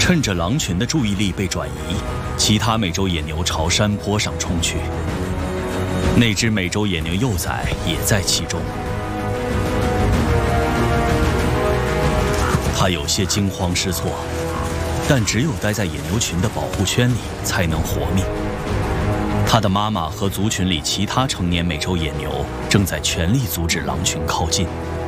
趁着狼群的注意力被转移，其他美洲野牛朝山坡上冲去。那只美洲野牛幼崽也在其中。它有些惊慌失措，但只有待在野牛群的保护圈里才能活命。它的妈妈和族群里其他成年美洲野牛正在全力阻止狼群靠近。